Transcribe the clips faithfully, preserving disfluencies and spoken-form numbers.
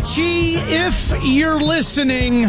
Richie, if you're listening,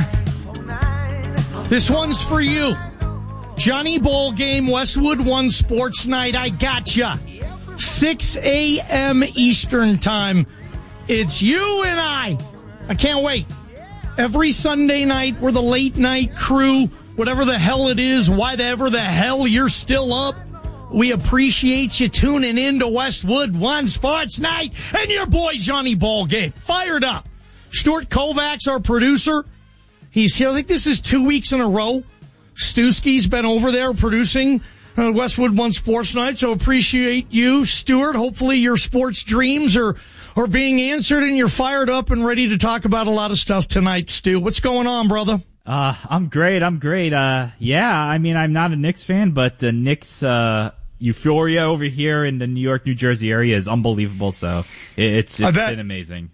this one's for you. Johnny Ball Game, Westwood One Sports Night. I gotcha. six a.m. Eastern Time. It's you and I. I can't wait. Every Sunday night, we're the late night crew. Whatever the hell it is, whatever the hell you're still up, we appreciate you tuning in to Westwood One Sports Night and your boy Johnny Ball Game. Fired up. Stuart Kovacs, our producer, he's here. I think this is two weeks in a row. Stuski's been over there producing uh, Westwood One Sports Night, so appreciate you, Stuart. Hopefully your sports dreams are, are being answered and you're fired up and ready to talk about a lot of stuff tonight, Stu. What's going on, brother? Uh, I'm great. I'm great. Uh, yeah, I mean, I'm not a Knicks fan, but the Knicks, uh, euphoria over here in the New York, New Jersey area is unbelievable. So it's, it's been amazing.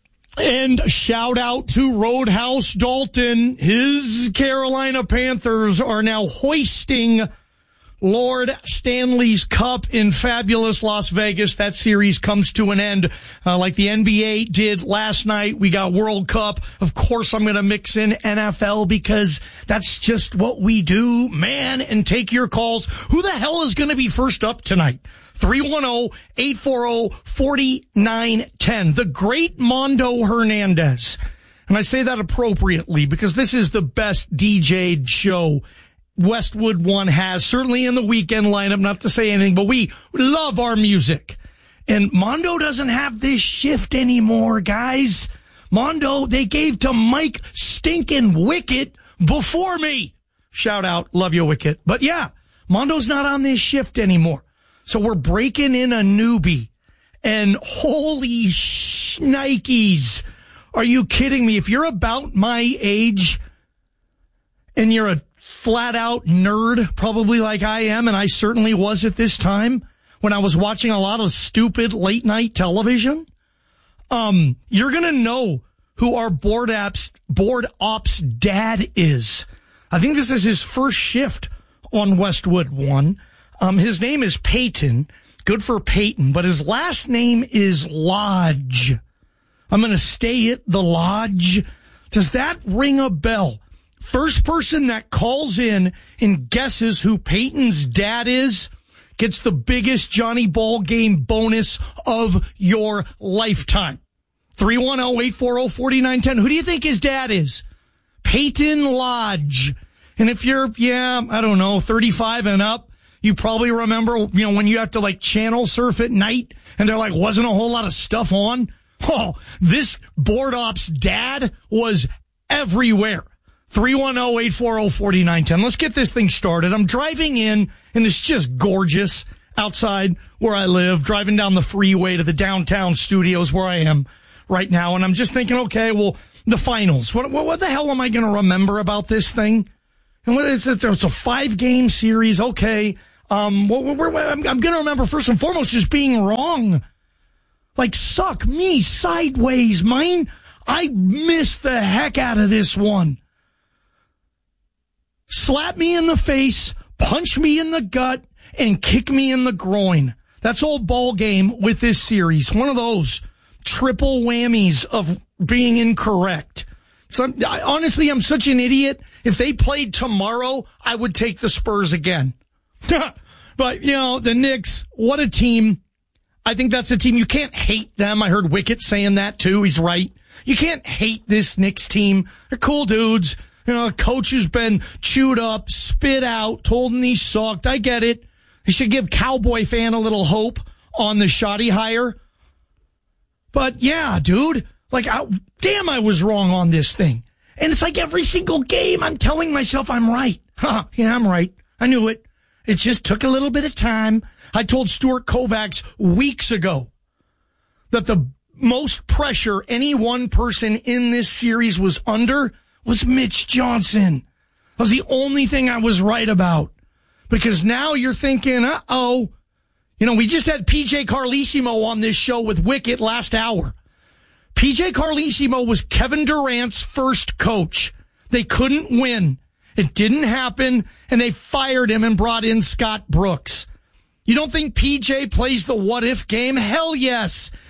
And shout out to Roadhouse Dalton. His Carolina Panthers are now hoisting Lord Stanley's Cup in fabulous Las Vegas. That series comes to an end uh, like the N B A did last night. We got World Cup. Of course, I'm going to mix in N F L because that's just what we do, man. And take your calls. Who the hell is going to be first up tonight? three one zero, eight four zero, four nine one zero. The great Mondo Hernandez. And I say that appropriately because this is the best D J'd show Westwood One has, certainly in the weekend lineup, not to say anything, but we love our music. And Mondo doesn't have this shift anymore, guys. Mondo, they gave to Mike Stinkin' Wicket before me. Shout out, love you, Wicket. But yeah, Mondo's not on this shift anymore. So we're breaking in a newbie. And holy shnikes, are you kidding me? If you're about my age and you're a flat out nerd, probably like I am, and I certainly was at this time when I was watching a lot of stupid late night television, um, you're going to know who our board apps, board ops dad is. I think this is his first shift on Westwood One. Um, his name is Peyton. Good for Peyton, but his last name is Lodge. I'm going to stay at the Lodge. Does that ring a bell? First person that calls in and guesses who Peyton's dad is gets the biggest Johnny Ball Game bonus of your lifetime. three one zero, eight four zero, four nine one zero. Who do you think his dad is? Peyton Lodge. And if you're, yeah, I don't know, thirty-five and up, you probably remember, you know, when you have to like channel surf at night and there like wasn't a whole lot of stuff on. Oh, this board ops dad was everywhere. three one zero, eight four zero, four nine one zero. Let's get this thing started. I'm driving in, and it's just gorgeous outside where I live, driving down the freeway to the downtown studios where I am right now. And I'm just thinking, okay, well, the finals. What what, what the hell am I going to remember about this thing? And what, it's, it's, it's a five-game series. Okay. Um, what, what, what, I'm, I'm going to remember, first and foremost, just being wrong. Like, suck me sideways, mine. I missed the heck out of this one. Slap me in the face, punch me in the gut, and kick me in the groin. That's all Ball Game with this series. One of those triple whammies of being incorrect. So I'm, I, honestly, I'm such an idiot. If they played tomorrow, I would take the Spurs again. But, you know, the Knicks, what a team. I think that's a team. You can't hate them. I heard Wicket saying that, too. He's right. You can't hate this Knicks team. They're cool dudes. You know, a coach who's been chewed up, spit out, told him he sucked. I get it. They should give Cowboy fan a little hope on the shoddy hire. But, yeah, dude, like, I, damn, I was wrong on this thing. And it's like every single game I'm telling myself I'm right. Huh, yeah, I'm right. I knew it. It just took a little bit of time. I told Stuart Kovacs weeks ago that the most pressure any one person in this series was under was Mitch Johnson. That was the only thing I was right about. Because now you're thinking, uh-oh. You know, we just had P J Carlesimo on this show with Wicket last hour. P J Carlesimo was Kevin Durant's first coach. They couldn't win. It didn't happen, and they fired him and brought in Scott Brooks. You don't think P J plays the what-if game? Hell yes.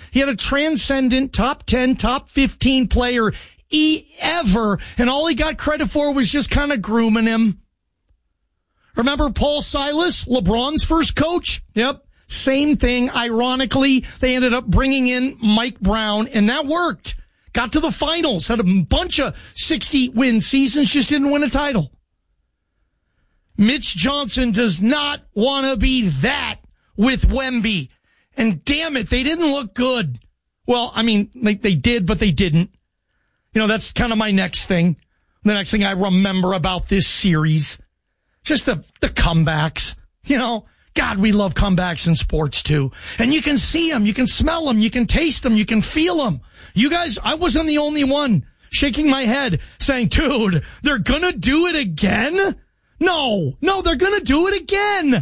He had a transcendent top ten, top fifteen player e- ever, and all he got credit for was just kind of grooming him. Remember Paul Silas, LeBron's first coach? Yep. Same thing. Ironically, they ended up bringing in Mike Brown, and that worked. Got to the finals, had a bunch of sixty-win seasons, just didn't win a title. Mitch Johnson does not want to be that with Wemby. And damn it, they didn't look good. Well, I mean, they, they did, but they didn't. You know, that's kind of my next thing. The next thing I remember about this series. Just the, the comebacks. You know, God, we love comebacks in sports too. And you can see them, you can smell them, you can taste them, you can feel them. You guys, I wasn't the only one shaking my head saying, dude, they're gonna do it again? No, no, they're gonna do it again.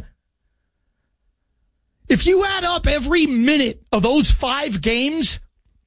If you add up every minute of those five games,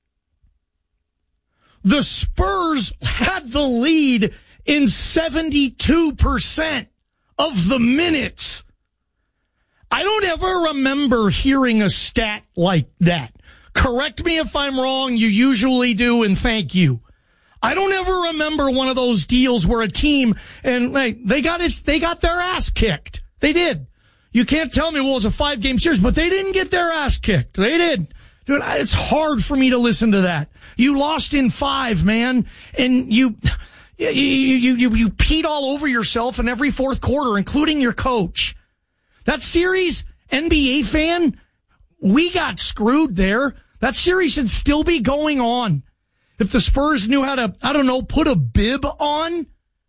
the Spurs had the lead in seventy-two percent of the minutes. I don't ever remember hearing a stat like that. Correct me if I'm wrong, you usually do, and thank you. I don't ever remember one of those deals where a team, and like, they got it, they got their ass kicked. They did. You can't tell me, well, it was a five-game series, but they didn't get their ass kicked. They did. Dude, it's hard for me to listen to that. You lost in five, man, and you, you, you, you, you peed all over yourself in every fourth quarter, including your coach. That series, N B A fan, we got screwed there. That series should still be going on. If the Spurs knew how to, I don't know, put a bib on.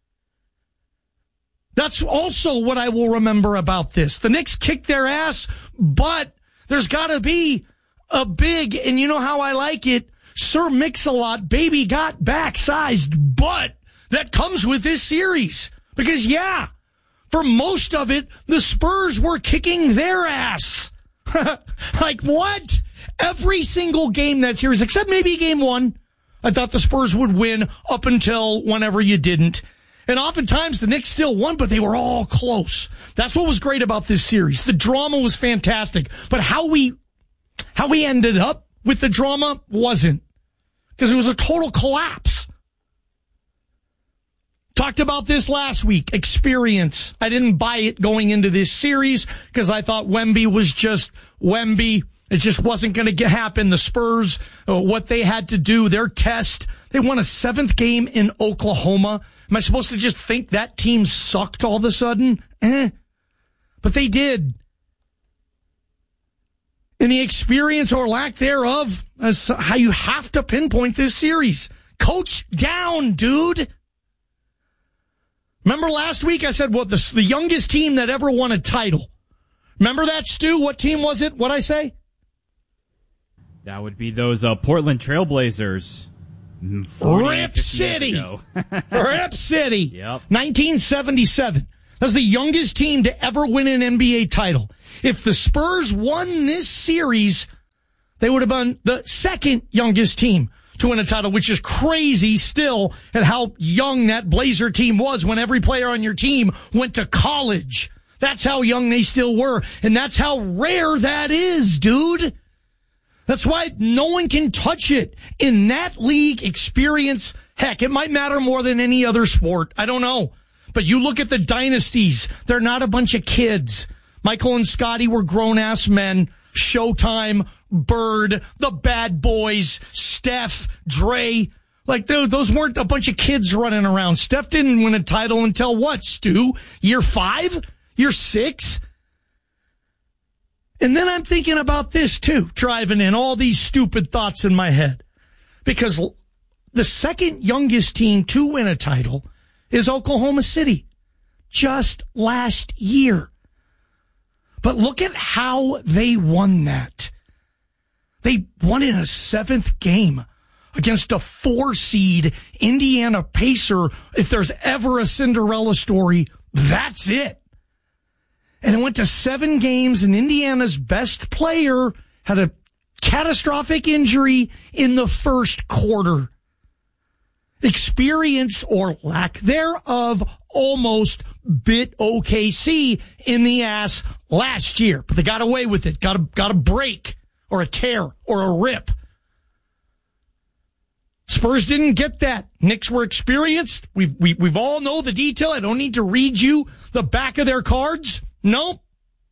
That's also what I will remember about this. The Knicks kicked their ass, but there's got to be a big, and you know how I like it, Sir Mix-a-Lot, baby got back-sized butt that comes with this series. Because, yeah, for most of it, the Spurs were kicking their ass. Like, what? Every single game that series, except maybe game one, I thought the Spurs would win up until whenever you didn't. And oftentimes the Knicks still won, but they were all close. That's what was great about this series. The drama was fantastic, but how we, how we ended up with the drama wasn't. Because it was a total collapse. Talked about this last week. Experience. I didn't buy it going into this series because I thought Wemby was just Wemby. It just wasn't going to happen. The Spurs, uh, what they had to do, their test, they won a seventh game in Oklahoma. Am I supposed to just think that team sucked all of a sudden? Eh. But they did. And the experience or lack thereof is how you have to pinpoint this series. Coach down, dude. Remember last week I said, well, the, the youngest team that ever won a title. Remember that, Stu? What team was it? What'd I say? That would be those uh, Portland Trailblazers. Rip City. Rip City. Yep. nineteen seventy-seven. That's the youngest team to ever win an N B A title. If the Spurs won this series, they would have been the second youngest team to win a title, which is crazy still at how young that Blazer team was when every player on your team went to college. That's how young they still were. And that's how rare that is, dude. That's why no one can touch it. In that league experience, heck, it might matter more than any other sport. I don't know. But you look at the dynasties. They're not a bunch of kids. Michael and Scotty were grown-ass men. Showtime, Bird, the Bad Boys, Steph, Dre. Like, dude, those weren't a bunch of kids running around. Steph didn't win a title until what, Stu? Year five? Year six? And then I'm thinking about this, too, driving in all these stupid thoughts in my head. Because the second youngest team to win a title is Oklahoma City. Just last year. But look at how they won that. They won in a seventh game against a four-seed Indiana Pacer. If there's ever a Cinderella story, that's it. And it went to seven games, and Indiana's best player had a catastrophic injury in the first quarter. Experience, or lack thereof, almost bit O K C in the ass last year. But they got away with it. Got a, got a break, or a tear, or a rip. Spurs didn't get that. Knicks were experienced. We've, we, we've all know the detail. I don't need to read you the back of their cards. No.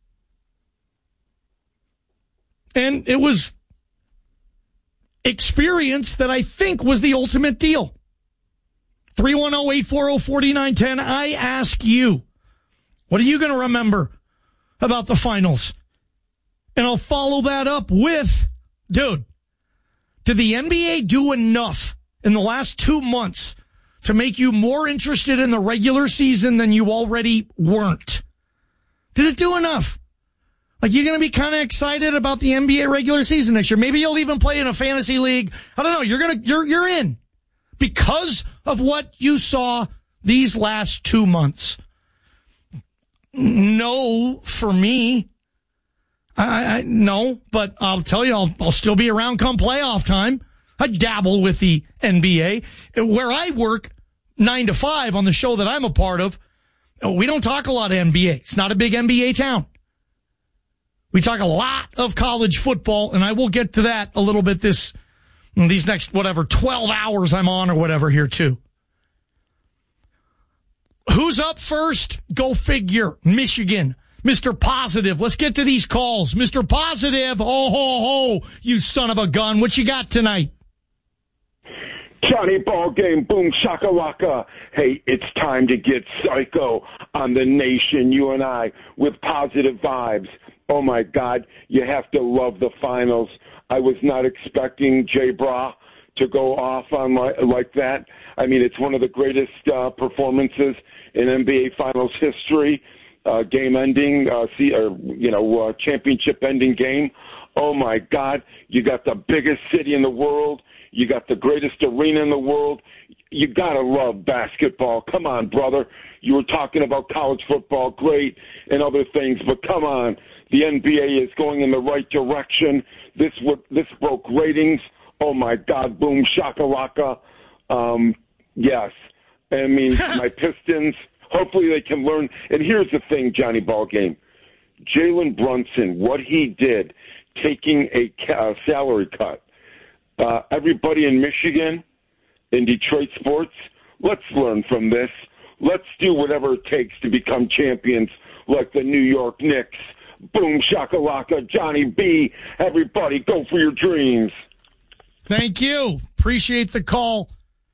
And it was experience that I think was the ultimate deal. three one zero, eight four zero, four nine one zero. I ask you, what are you going to remember about the finals? And I'll follow that up with, dude, did the N B A do enough in the last two months to make you more interested in the regular season than you already weren't? Did it do enough? Like, you're going to be kind of excited about the N B A regular season next year. Maybe you'll even play in a fantasy league. I don't know. You're going to, you're, you're in because of what you saw these last two months. No, for me. I, I no, but I'll tell you, I'll, I'll still be around come playoff time. I dabble with the N B A. Where I work, nine to five on the show that I'm a part of, we don't talk a lot of N B A. It's not a big N B A town. We talk a lot of college football, and I will get to that a little bit this, these next, whatever, twelve hours I'm on or whatever here too. Who's up first? Go figure. Michigan. Mister Positive. Let's get to these calls. Mister Positive. Oh, ho, ho. You son of a gun. What you got tonight? Johnny Ball Game, boom shakalaka. Hey, it's time to get psycho on the nation, you and I, with positive vibes. Oh, my God, you have to love the finals. I was not expecting Jay Bra to go off on like, like that. I mean, it's one of the greatest uh, performances in N B A Finals history. Uh, game ending, uh, see, or, you know, uh, championship ending game. Oh, my God, you got the biggest city in the world. You got the greatest arena in the world. You got to love basketball. Come on, brother. You were talking about college football, great, and other things, but come on. The N B A is going in the right direction. This would, this broke ratings. Oh, my God, boom, shakalaka. Um, yes. I mean, my Pistons, hopefully they can learn. And here's the thing, Johnny Ballgame. Jalen Brunson, what he did, taking a uh, salary cut. Uh, everybody in Michigan, in Detroit sports, let's learn from this. Let's do whatever it takes to become champions like the New York Knicks. Boom, shakalaka, Johnny B. Everybody, go for your dreams. Thank you. Appreciate the call.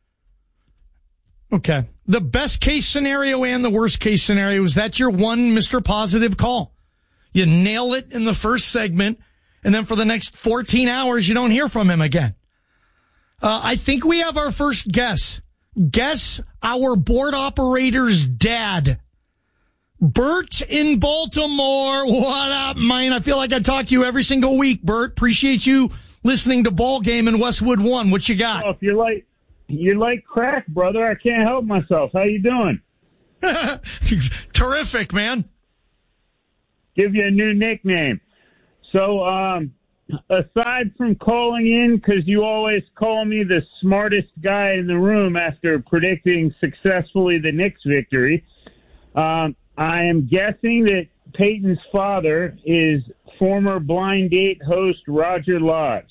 Okay. The best case scenario and the worst case scenario is that your one Mister Positive call. You nail it in the first segment, and then for the next fourteen hours, you don't hear from him again. Uh, I think we have our first guess. Guess our board operator's dad. Bert in Baltimore. What up, man? I feel like I talk to you every single week, Bert. Appreciate you listening to Ball Game in Westwood One. What you got? Oh, if you're like you're like crack, brother, I can't help myself. How you doing? Terrific, man. Give you a new nickname. So, um, aside from calling in, because you always call me the smartest guy in the room after predicting successfully the Knicks victory, um, I am guessing that Peyton's father is former Blind Date host Roger Lodge.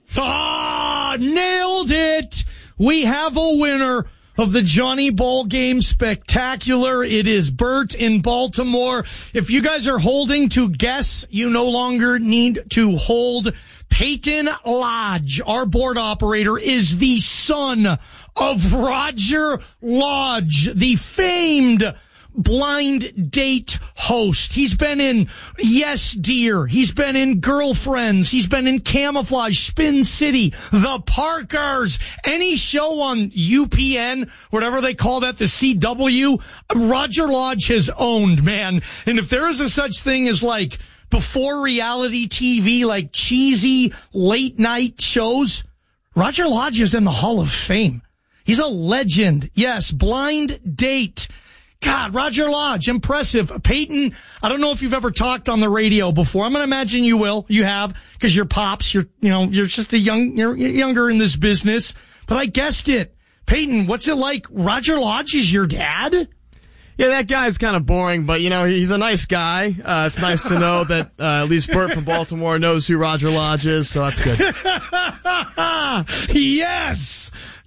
Ah, nailed it! We have a winner of the Johnny Ball Game Spectacular. It is Bert in Baltimore. If you guys are holding to guess, you no longer need to hold. Peyton Lodge, our board operator, is the son of Roger Lodge, the famed Blind Date host. He's been in Yes Dear. He's been in Girlfriends. He's been in Camouflage, Spin City, The Parkers, any show on U P N, whatever they call that, the C W, Roger Lodge has owned, man. And if there is a such thing as like before reality T V, like cheesy late night shows, Roger Lodge is in the Hall of Fame. He's a legend. Yes, Blind Date. God, Roger Lodge, impressive. Peyton, I don't know if you've ever talked on the radio before. I'm going to imagine you will. You have, because you're pops. You're, you know, you're just a young, you're younger in this business. But I guessed it. Peyton, what's it like? Roger Lodge is your dad? Yeah, that guy's kind of boring, but, you know, he's a nice guy. Uh, it's nice to know that uh, at least Bert from Baltimore knows who Roger Lodge is, so that's good. Yes!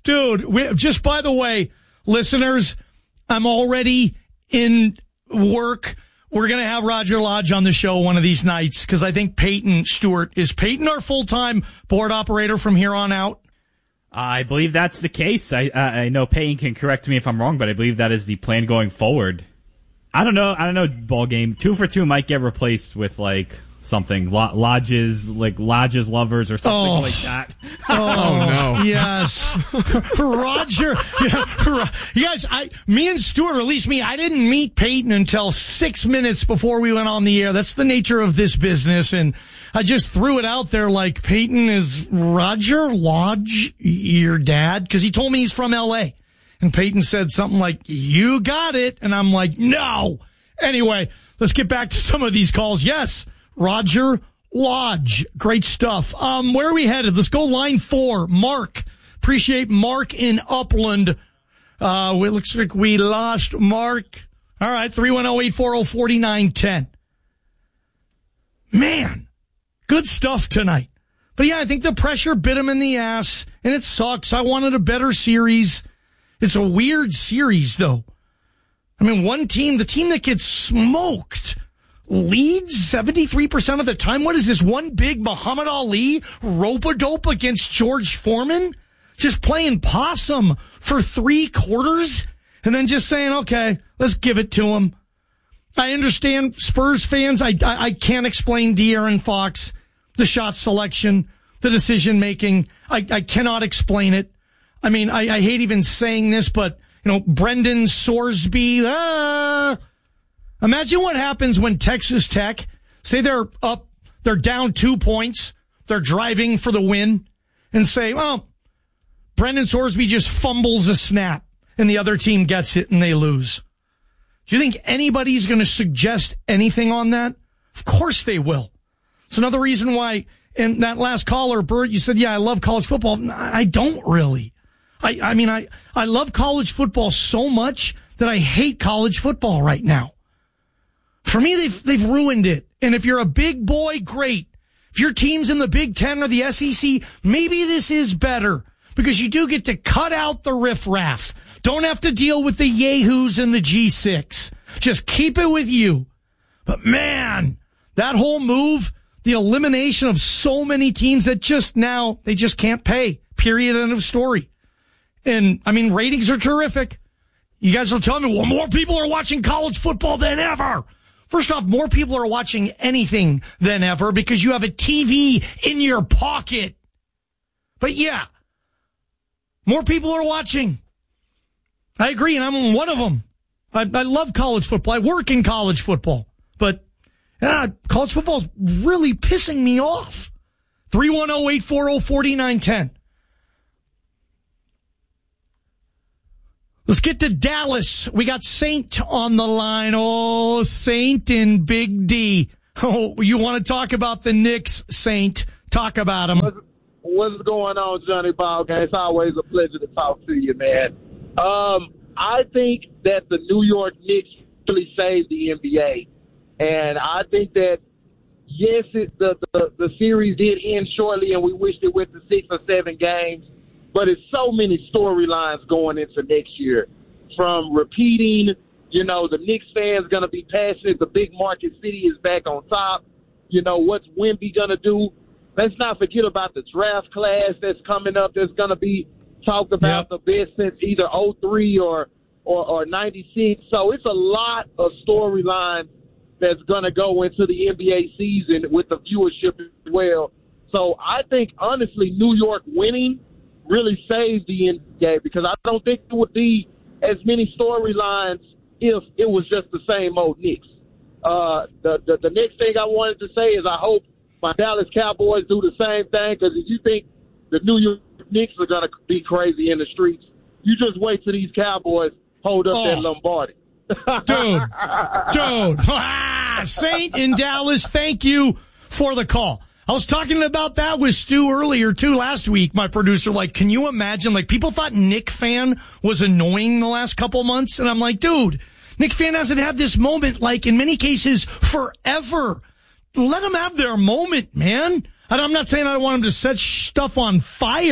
Dude, we, just by the way, listeners, I'm already in work. We're going to have Roger Lodge on the show one of these nights because I think Peyton Stewart, is Peyton our full-time board operator from here on out? I believe that's the case. I, I I know Peyton can correct me if I'm wrong, but I believe that is the plan going forward. I don't know. I don't know. Ball game two for two might get replaced with like something Lodge's like Lodge's lovers or something oh. like that. Oh, oh no! Yes, Roger. You guys, I, me and Stuart, or at least me, I didn't meet Peyton until six minutes before we went on the air. That's the nature of this business, and I just threw it out there like Peyton is Roger Lodge, your dad, because he told me he's from L A, and Peyton said something like, "You got it," and I'm like, "No." Anyway, let's get back to some of these calls. Yes. Roger Lodge. Great stuff. Um, where are we headed? Let's go line four. Mark. Appreciate Mark in Upland. Uh, it looks like we lost Mark. All right. three one zero, eight four zero, four nine one zero. Man, good stuff tonight. But yeah, I think the pressure bit him in the ass, and it sucks. I wanted a better series. It's a weird series, though. I mean, one team, the team that gets smoked, leads seventy-three percent of the time. What is this, one big Muhammad Ali rope-a-dope against George Foreman? Just playing possum for three quarters and then just saying, okay, let's give it to him. I understand Spurs fans. I, I, I can't explain De'Aaron Fox, the shot selection, the decision-making. I, I cannot explain it. I mean, I, I hate even saying this, but, you know, Brendan Sorsby, ah, imagine what happens when Texas Tech, say they're up, they're down two points, they're driving for the win, and say, well, Brendan Sorsby just fumbles a snap, and the other team gets it, and they lose. Do you think anybody's going to suggest anything on that? Of course they will. It's another reason why, in that last caller, Bert, you said, yeah, I love college football. I don't really. I, I mean, I, I love college football so much that I hate college football right now. For me, they've, they've ruined it. And if you're a big boy, great. If your team's in the Big Ten or the S E C, maybe this is better because you do get to cut out the riffraff. Don't have to deal with the yahoos and the G six. Just keep it with you. But man, that whole move, the elimination of so many teams that just now, they just can't pay. Period. End of story. And I mean, ratings are terrific. You guys are telling me, well, more people are watching college football than ever. First off, more people are watching anything than ever because you have a T V in your pocket. But yeah, more people are watching. I agree, and I'm one of them. I, I love college football. I work in college football. But yeah, college football is really pissing me off. three one zero, eight four zero, four nine one zero. Let's get to Dallas. We got Saint on the line. Oh, Saint in Big D. Oh, you want to talk about the Knicks, Saint? Talk about them. What's, what's going on, Johnny Ballgame? It's always a pleasure to talk to you, man. Um, I think that the New York Knicks really saved the N B A. And I think that, yes, it, the, the, the series did end shortly, and we wished it went to six or seven games. But it's so many storylines going into next year. From repeating, you know, the Knicks fans going to be passionate. The big market city is back on top. You know, what's Wemby going to do? Let's not forget about the draft class that's coming up that's going to be talked about, yep, the best since either oh three or, or, or ninety-six. So it's a lot of storylines that's going to go into the N B A season with the viewership as well. So I think, honestly, New York winning really saved the N B A because I don't think it would be as many storylines if it was just the same old Knicks. Uh, the, the the next thing I wanted to say is I hope my Dallas Cowboys do the same thing because if you think the New York Knicks are going to be crazy in the streets, you just wait till these Cowboys hold up oh. that Lombardi. Dude, dude. Saint in Dallas, thank you for the call. I was talking about that with Stu earlier, too, last week, my producer. Like, can you imagine? Like, people thought Nick Fan was annoying the last couple months. And I'm like, dude, Nick Fan hasn't had this moment, like, in many cases, forever. Let them have their moment, man. And I'm not saying I don't want them to set stuff on fire,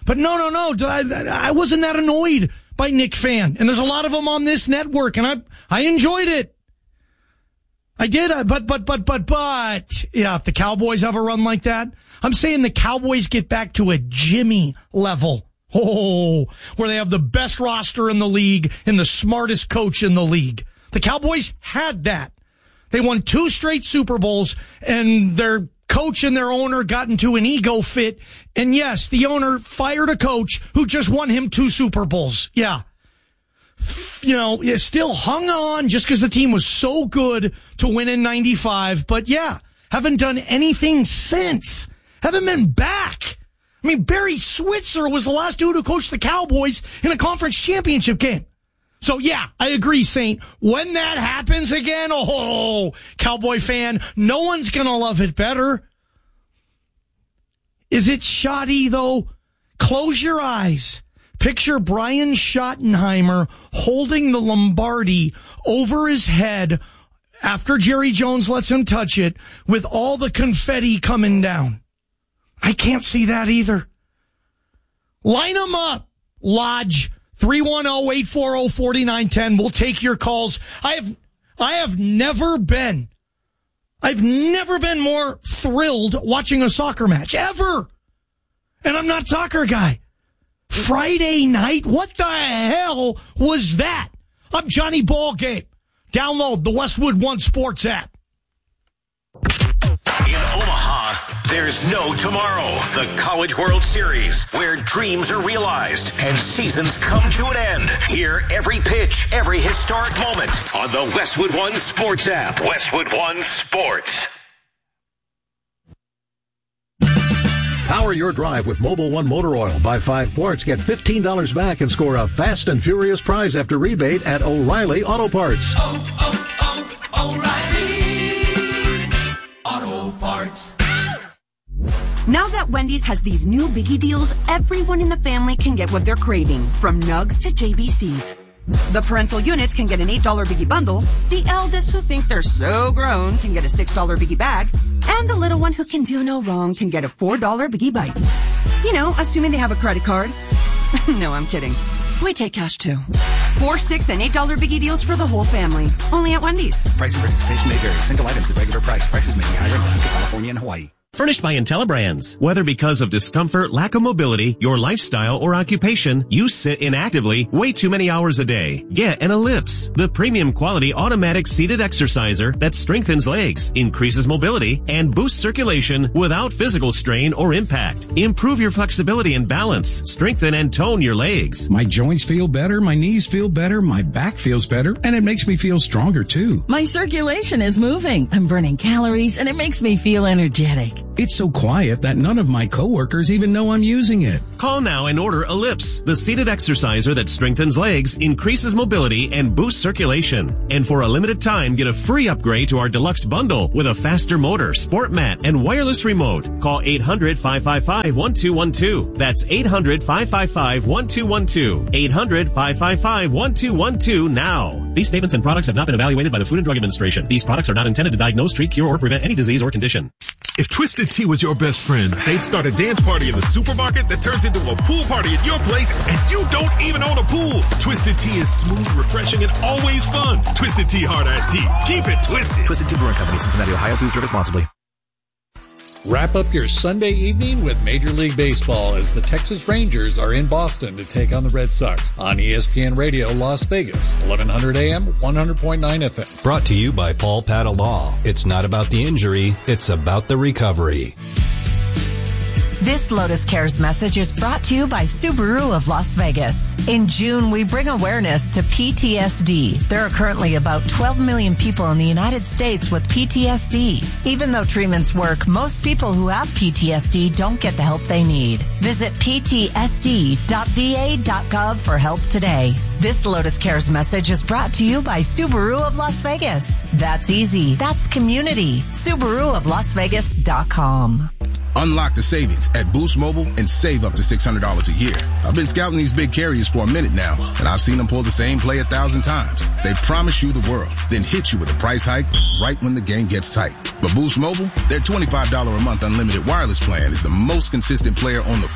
But no, no, no. I, I wasn't that annoyed by Nick Fan. And there's a lot of them on this network, and I I enjoyed it. I did, but, but, but, but, but, yeah, if the Cowboys have a run like that, I'm saying the Cowboys get back to a Jimmy level. Oh, where they have the best roster in the league and the smartest coach in the league. The Cowboys had that. They won two straight Super Bowls, and their coach and their owner got into an ego fit. And yes, the owner fired a coach who just won him two Super Bowls. Yeah. You know, it still hung on just because the team was so good to win in ninety-five. But yeah, haven't done anything since. Haven't been back. I mean, Barry Switzer was the last dude who coached the Cowboys in a conference championship game. So yeah, I agree, Saint. When that happens again, oh, Cowboy fan, no one's going to love it better. Is it shoddy, though? Close your eyes. Picture Brian Schottenheimer holding the Lombardi over his head after Jerry Jones lets him touch it with all the confetti coming down. I can't see that either. Line them up, Lodge. three one zero, eight four zero, four nine one zero. We'll take your calls. I have, I have never been, I've never been more thrilled watching a soccer match, ever. And I'm not a soccer guy. Friday night? What the hell was that? I'm Johnny Ballgame. Download the Westwood One Sports app. In Omaha, there's no tomorrow. The College World Series, where dreams are realized and seasons come to an end. Hear every pitch, every historic moment on the Westwood One Sports app. Westwood One Sports. Power your drive with Mobil One Motor Oil. Buy five quarts, get fifteen dollars back, and score a fast and furious prize after rebate at O'Reilly Auto Parts. Oh, oh, oh, O'Reilly Auto Parts. Now that Wendy's has these new biggie deals, everyone in the family can get what they're craving, from nugs to J B Cs. The parental units can get an eight dollar biggie bundle, the eldest who think they're so grown can get a six dollar biggie bag, and the little one who can do no wrong can get a four dollar biggie bites. You know, assuming they have a credit card. No, I'm kidding. We take cash too. Four, six, and eight dollar biggie deals for the whole family. Only at Wendy's. Price and participation may vary. Single items at regular price. Prices may be higher in Alaska, California, and Hawaii. Furnished by IntelliBrands. Whether because of discomfort, lack of mobility, your lifestyle, or occupation, you sit inactively way too many hours a day. Get an Ellipse, the premium quality automatic seated exerciser that strengthens legs, increases mobility, and boosts circulation without physical strain or impact. Improve your flexibility and balance. Strengthen and tone your legs. My joints feel better, my knees feel better, my back feels better, and it makes me feel stronger too. My circulation is moving. I'm burning calories, and it makes me feel energetic. It's so quiet that none of my coworkers even know I'm using it. Call now and order Ellipse, the seated exerciser that strengthens legs, increases mobility, and boosts circulation. And for a limited time, get a free upgrade to our deluxe bundle with a faster motor, sport mat, and wireless remote. Call eight hundred, five five five, one two one two. That's eight hundred, five five five, one two one two. eight hundred, five five five, one two one two now. These statements and products have not been evaluated by the Food and Drug Administration. These products are not intended to diagnose, treat, cure, or prevent any disease or condition. If Twisted Tea was your best friend, they'd start a dance party in the supermarket that turns into a pool party at your place, and you don't even own a pool. Twisted Tea is smooth, refreshing, and always fun. Twisted Tea Hard Iced Tea. Keep it twisted. Twisted Tea Brewing Company, Cincinnati, Ohio. Please drink responsibly. Wrap up your Sunday evening with Major League Baseball as the Texas Rangers are in Boston to take on the Red Sox on E S P N Radio Las Vegas, eleven hundred A M, one hundred point nine F M. Brought to you by Paul Patta Law. It's not about the injury, it's about the recovery. This Lotus Cares message is brought to you by Subaru of Las Vegas. In June, we bring awareness to P T S D. There are currently about twelve million people in the United States with P T S D. Even though treatments work, most people who have P T S D don't get the help they need. Visit P T S D dot V A dot gov for help today. This Lotus Cares message is brought to you by Subaru of Las Vegas. That's easy. That's community. Subaru of Las Vegas dot com. Unlock the savings at Boost Mobile and save up to six hundred dollars a year. I've been scouting these big carriers for a minute now, and I've seen them pull the same play a thousand times. They promise you the world, then hit you with a price hike right when the game gets tight. But Boost Mobile, their twenty-five dollars a month unlimited wireless plan is the most consistent player on the